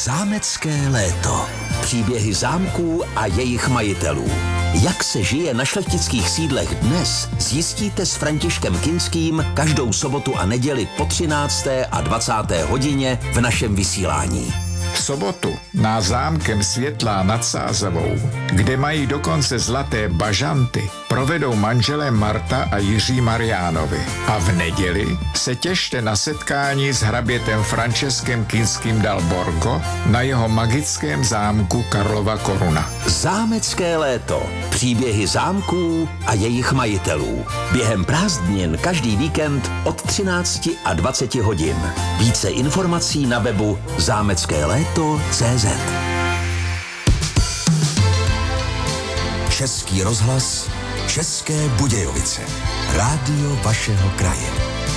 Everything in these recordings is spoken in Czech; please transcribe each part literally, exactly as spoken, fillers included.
Zámecké léto. Příběhy zámků a jejich majitelů. Jak se žije na šlechtických sídlech dnes, zjistíte s Františkem Kinským každou sobotu a neděli po třinácté a dvacáté hodině v našem vysílání. V sobotu na zámkem Světlá nad Sázavou, kde mají dokonce zlaté bažanty, provedou manželé Marta a Jiří Mariánovi. A v neděli se těšte na setkání s hrabětem Franceskem Kinským dal Borgo na jeho magickém zámku Karlova Koruna. Zámecké léto. Příběhy zámků a jejich majitelů. Během prázdnin každý víkend od třinácti a dvaceti hodin. Více informací na webu zámecké léto tečka cé zet. Český rozhlas, České Budějovice. Rádio vašeho kraje.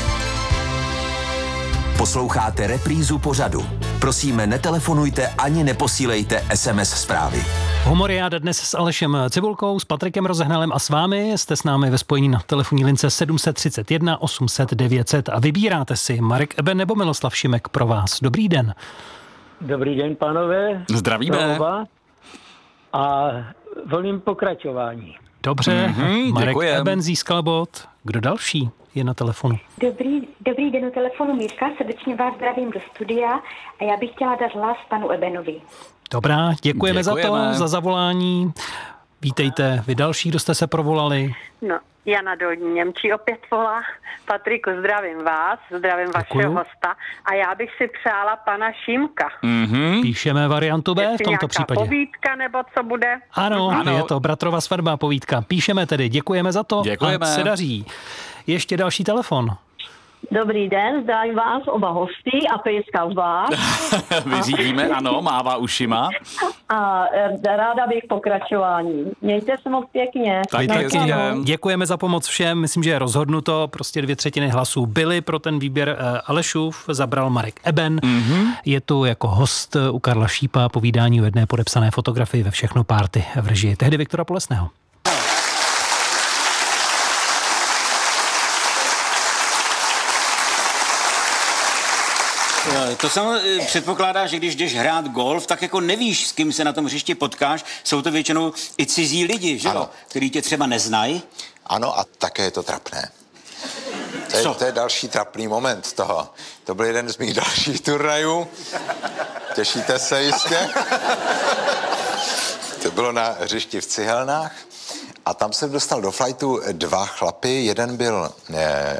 Posloucháte reprízu pořadu. Prosíme, netelefonujte ani neposílejte es em es zprávy. Humoriáda dnes s Alešem Cibulkou, s Patrikem Rozehnalem a s vámi. Jste s námi ve spojení na telefonní lince sedm set třicet jedna osm set devět set a vybíráte si Marek Eben nebo Miloslav Šimek pro vás. Dobrý den. Dobrý den, pánové. Zdravíme. A volím pokračování. Dobře, mm-hmm, Marek děkujem. Eben získal bod. Kdo další je na telefonu? Dobrý, dobrý den, u telefonu Mírka, srdečně vás zdravím do studia a já bych chtěla dát hlas panu Ebenovi. Dobrá, děkujeme, Děkujeme. za to, za zavolání. Vítejte vy další, kdo jste se provolali. No, Jana Dolní Němčí opět volá. Patriku, zdravím vás, zdravím Děkuju. vašeho hosta a já bych si přála pana Šímka. Mm-hmm. Píšeme variantu B v Jestli tomto nějaká případě. povídka nebo co bude? Ano, Ano. je to bratrova svatba povídka. Píšeme tedy, děkujeme za to. Děkujeme. A se daří. Ještě další telefon. Dobrý den, zdravím vás oba hosty a pejska z vás. Vyřídíme, ano, mává ušima. A e, ráda bych pokračování. Mějte se moc pěkně. Tak Taky hezky. děkujeme za pomoc všem. Myslím, že je rozhodnuto. Prostě dvě třetiny hlasů byly pro ten výběr. Alešův zabral Marek Eben. Mm-hmm. Je tu jako host u Karla Šípa povídání o jedné podepsané fotografii ve Všechno párty v režii tehdy Viktora Polesného. To samozřejmě předpokládá, že když jdeš hrát golf, tak jako nevíš, s kým se na tom hřišti potkáš. Jsou to většinou i cizí lidi, že jo? Který tě třeba neznají. Ano, a také je to trapné. To je, to je další trapný moment toho. To byl jeden z mých dalších turnajů. Těšíte se jistě? To bylo na hřišti v Cihelnách. A tam jsem dostal do flightu dva chlapy. Jeden byl... Eh,